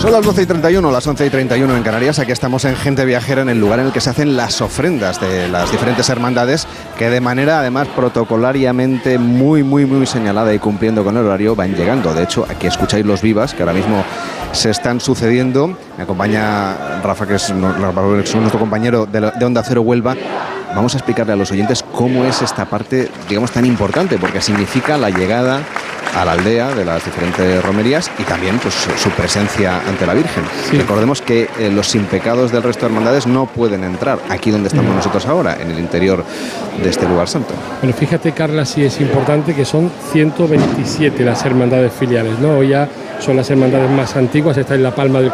Son las 12:31, las 11:31 en Canarias. Aquí estamos en Gente Viajera, en el lugar en el que se hacen las ofrendas de las diferentes hermandades, que de manera además protocolariamente muy señalada y cumpliendo con el horario van llegando. De hecho, aquí escucháis los vivas que ahora mismo se están sucediendo. Me acompaña Rafa, que es nuestro compañero de Onda Cero Huelva. Vamos a explicarle a los oyentes cómo es esta parte, digamos, tan importante, porque significa la llegada a la aldea de las diferentes romerías y también pues su presencia ante la Virgen. Sí. Recordemos que los sin pecados del resto de hermandades no pueden entrar aquí donde estamos nosotros ahora, en el interior de este lugar santo. Bueno, fíjate, Carla, sí es importante que son 127 las hermandades filiales, ¿no? Hoy ya son las hermandades más antiguas, está en la palma del